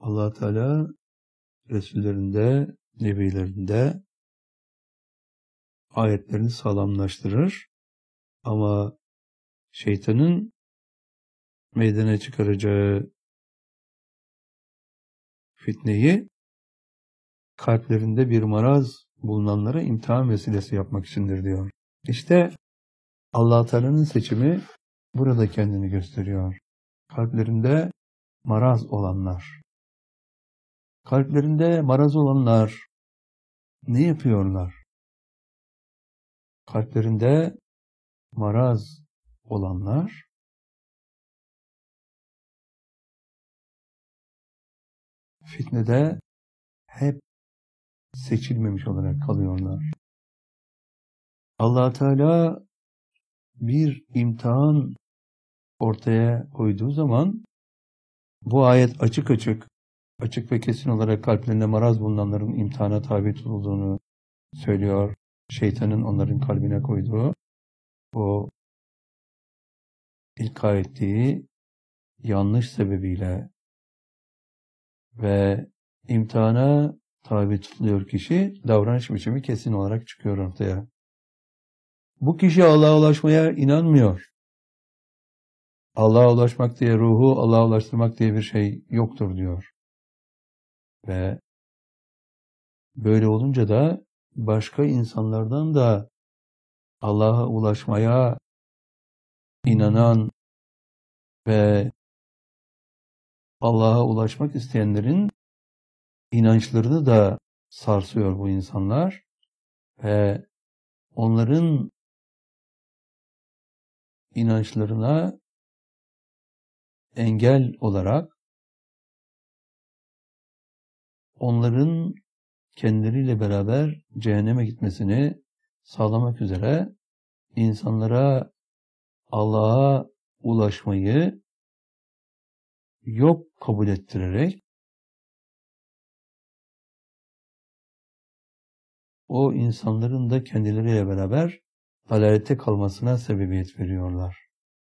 Allah Teala Resullerinde, Nebilerinde ayetlerini sağlamlaştırır. Ama şeytanın meydana çıkaracağı fitneyi kalplerinde bir maraz bulunanlara imtihan vesilesi yapmak içindir diyor. İşte Allah Teala'nın seçimi burada kendini gösteriyor. Kalplerinde maraz olanlar. Kalplerinde maraz olanlar ne yapıyorlar? Kalplerinde maraz olanlar fitnede hep seçilmemiş olarak kalıyorlar. Allah Teala bir imtihan ortaya koyduğu zaman bu ayet açık ve kesin olarak kalplerinde maraz bulunanların imtihana tabi tutulduğunu söylüyor. Şeytanın onların kalbine koyduğu o ilka ettiği yanlış sebebiyle ve imtihana tabi tutuluyor kişi, davranış biçimi kesin olarak çıkıyor ortaya. Bu kişi Allah'a ulaşmaya inanmıyor. Allah'a ulaşmak diye, ruhu Allah'a ulaştırmak diye bir şey yoktur diyor. Ve böyle olunca da başka insanlardan da Allah'a ulaşmaya inanan ve Allah'a ulaşmak isteyenlerin inançlarını da sarsıyor bu insanlar ve onların inançlarına engel olarak onların kendileriyle beraber cehenneme gitmesini sağlamak üzere insanlara Allah'a ulaşmayı yok kabul ettirerek o insanların da kendileriyle beraber dalalette kalmasına sebebiyet veriyorlar.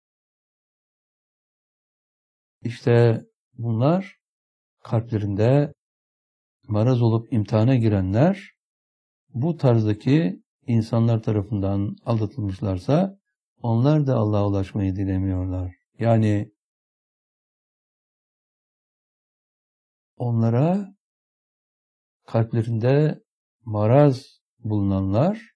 İşte bunlar kalplerinde maraz olup imtihana girenler, bu tarzdaki insanlar tarafından aldatılmışlarsa onlar da Allah'a ulaşmayı dilemiyorlar. Yani onlara kalplerinde maraz bulunanlar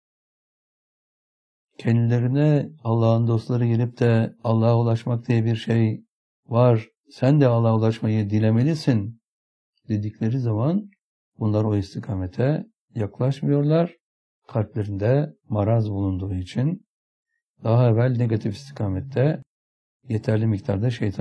kendilerine Allah'ın dostları gelip de Allah'a ulaşmak diye bir şey var, sen de Allah'a ulaşmayı dilemelisin dedikleri zaman bunlar o istikamete yaklaşmıyorlar. Kalplerinde maraz bulunduğu için daha evvel negatif istikamette yeterli miktarda şeytan